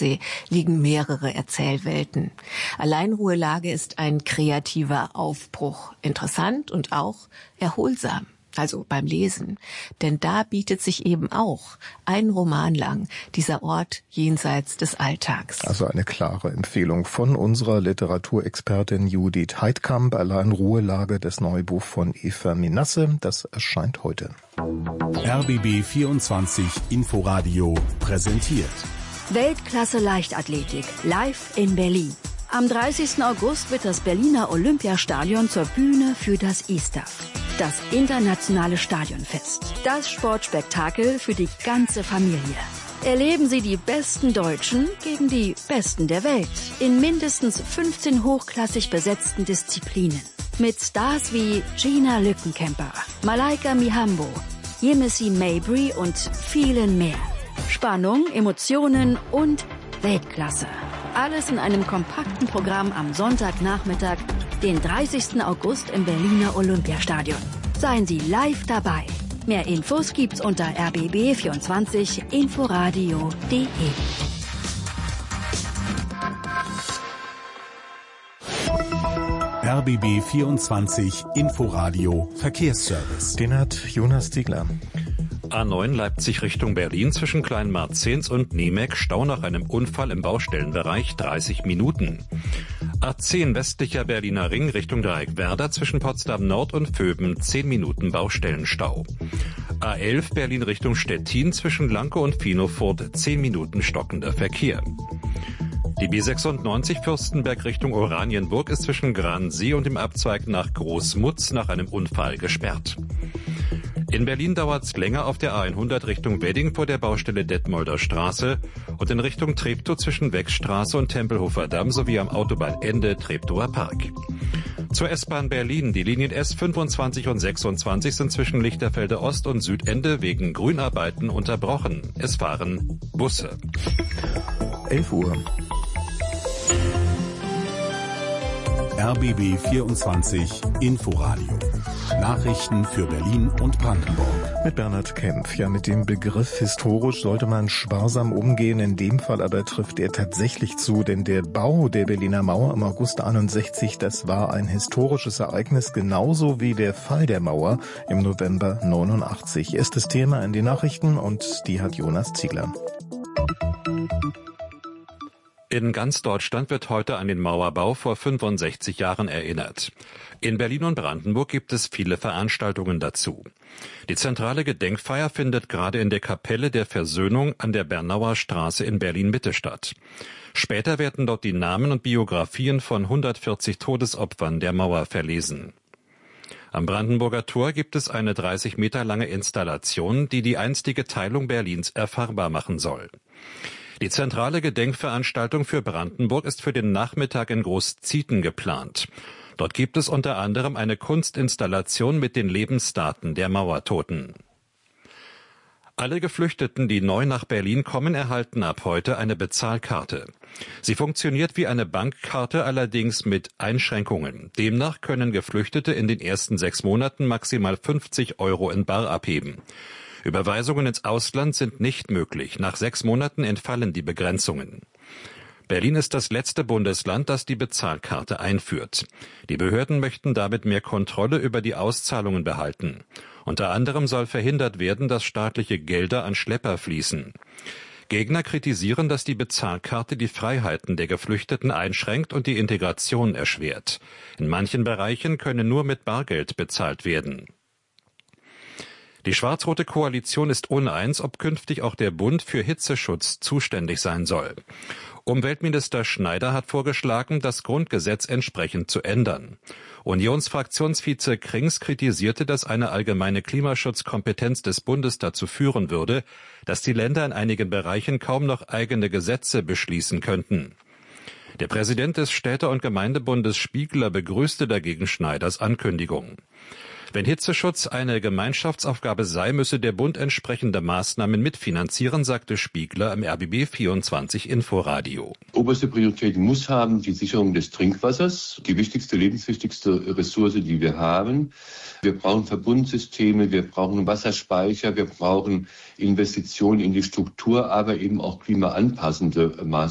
Ostsee liegen mehrere Erzählwelten. Alleinruhelage ist ein kreativer Aufbruch, interessant und auch erholsam. Also beim Lesen. Denn da bietet sich eben auch ein Roman lang dieser Ort jenseits des Alltags. Also eine klare Empfehlung von unserer Literaturexpertin Judith Heidkamp. Alleinruhelage, das neue Buch von Eva Minasse. Das erscheint heute. RBB 24 Inforadio präsentiert. Weltklasse Leichtathletik live in Berlin. Am 30. August wird das Berliner Olympiastadion zur Bühne für das ISTAF. Das internationale Stadionfest. Das Sportspektakel für die ganze Familie. Erleben Sie die besten Deutschen gegen die besten der Welt. In mindestens 15 hochklassig besetzten Disziplinen. Mit Stars wie Gina Lückenkämper, Malaika Mihambo, Yemisi Mabry und vielen mehr. Spannung, Emotionen und Weltklasse. Alles in einem kompakten Programm am Sonntagnachmittag, den 30. August im Berliner Olympiastadion. Seien Sie live dabei. Mehr Infos gibt's unter rbb24inforadio.de. RBB 24 Inforadio Verkehrsservice. Den hat Jonas Ziegler. A9 Leipzig Richtung Berlin zwischen Kleinmarzens und Niemek, Stau nach einem Unfall im Baustellenbereich 30 Minuten. A10 westlicher Berliner Ring Richtung Dreieck Werder zwischen Potsdam Nord und Vöben 10 Minuten Baustellenstau. A11 Berlin Richtung Stettin zwischen Lanke und Finofurt 10 Minuten stockender Verkehr. Die B96 Fürstenberg Richtung Oranienburg ist zwischen Gransee und dem Abzweig nach Großmutz nach einem Unfall gesperrt. In Berlin dauert's länger auf der A100 Richtung Wedding vor der Baustelle Detmolder Straße und in Richtung Treptow zwischen Wechstraße und Tempelhofer Damm sowie am Autobahnende Treptower Park. Zur S-Bahn Berlin. Die Linien S25 und 26 sind zwischen Lichterfelde Ost und Südende wegen Grünarbeiten unterbrochen. Es fahren Busse. 11 Uhr. RBB 24 Inforadio. Nachrichten für Berlin und Brandenburg. Mit Bernhard Kempf. Ja, mit dem Begriff historisch sollte man sparsam umgehen. In dem Fall aber trifft er tatsächlich zu, denn der Bau der Berliner Mauer im August 61, das war ein historisches Ereignis, genauso wie der Fall der Mauer im November 89. Erstes Thema in den Nachrichten und die hat Jonas Ziegler. In ganz Deutschland wird heute an den Mauerbau vor 65 Jahren erinnert. In Berlin und Brandenburg gibt es viele Veranstaltungen dazu. Die zentrale Gedenkfeier findet gerade in der Kapelle der Versöhnung an der Bernauer Straße in Berlin-Mitte statt. Später werden dort die Namen und Biografien von 140 Todesopfern der Mauer verlesen. Am Brandenburger Tor gibt es eine 30 Meter lange Installation, die die einstige Teilung Berlins erfahrbar machen soll. Die zentrale Gedenkveranstaltung für Brandenburg ist für den Nachmittag in Großzieten geplant. Dort gibt es unter anderem eine Kunstinstallation mit den Lebensdaten der Mauertoten. Alle Geflüchteten, die neu nach Berlin kommen, erhalten ab heute eine Bezahlkarte. Sie funktioniert wie eine Bankkarte, allerdings mit Einschränkungen. Demnach können Geflüchtete in den ersten 6 Monaten maximal 50 € in bar abheben. Überweisungen ins Ausland sind nicht möglich. Nach 6 Monaten entfallen die Begrenzungen. Berlin ist das letzte Bundesland, das die Bezahlkarte einführt. Die Behörden möchten damit mehr Kontrolle über die Auszahlungen behalten. Unter anderem soll verhindert werden, dass staatliche Gelder an Schlepper fließen. Gegner kritisieren, dass die Bezahlkarte die Freiheiten der Geflüchteten einschränkt und die Integration erschwert. In manchen Bereichen könne nur mit Bargeld bezahlt werden. Die schwarz-rote Koalition ist uneins, ob künftig auch der Bund für Hitzeschutz zuständig sein soll. Umweltminister Schneider hat vorgeschlagen, das Grundgesetz entsprechend zu ändern. Unionsfraktionsvize Krings kritisierte, dass eine allgemeine Klimaschutzkompetenz des Bundes dazu führen würde, dass die Länder in einigen Bereichen kaum noch eigene Gesetze beschließen könnten. Der Präsident des Städte- und Gemeindebundes Spiegler begrüßte dagegen Schneiders Ankündigung. Wenn Hitzeschutz eine Gemeinschaftsaufgabe sei, müsse der Bund entsprechende Maßnahmen mitfinanzieren, sagte Spiegler im RBB 24 Inforadio. Oberste Priorität muss haben die Sicherung des Trinkwassers, die wichtigste, lebenswichtigste Ressource, die wir haben. Wir brauchen Verbundsysteme, wir brauchen Wasserspeicher, wir brauchen Investitionen in die Struktur, aber eben auch klimaanpassende Maßnahmen.